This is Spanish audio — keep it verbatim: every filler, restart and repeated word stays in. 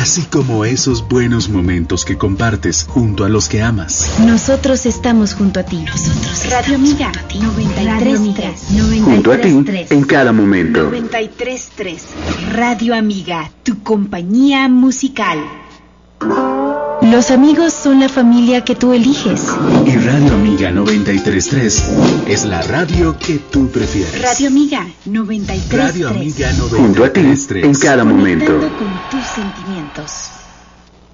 así como esos buenos momentos que compartes junto a los que amas. Nosotros estamos junto a ti. Nosotros Radio Amiga noventa y tres punto tres. Junto a ti en cada momento. noventa y tres punto tres. Radio Amiga, tu compañía musical. Los amigos son la familia que tú eliges. Y Radio Amiga noventa y tres punto tres es la radio que tú prefieres. Radio Amiga noventa y tres punto tres. Radio Amiga Junto a ti noventa y tres punto tres. en cada momento. Conectando con tus sentimientos.